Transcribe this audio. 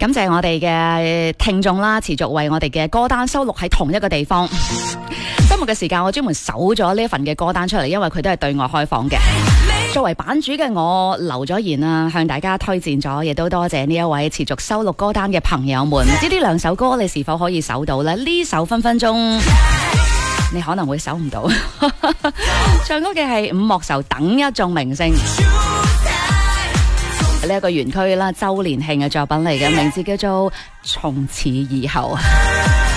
感謝我哋嘅聽眾啦，持續為我哋嘅歌單收錄喺同一個地方。今日嘅時間我專門搜咗呢一份嘅歌單出嚟，因為佢都係對外開放嘅。作為版主嘅我留咗言啦，向大家推薦咗，亦都多謝呢一位持續收錄歌單嘅朋友們。唔知呢兩首歌你是否可以搜到呢？呢首分分鐘你可能會搜唔到。唱歌嘅係伍莫愁等一眾明星。呢一個園區啦，周年慶嘅作品嚟嘅，名字叫做從此以後。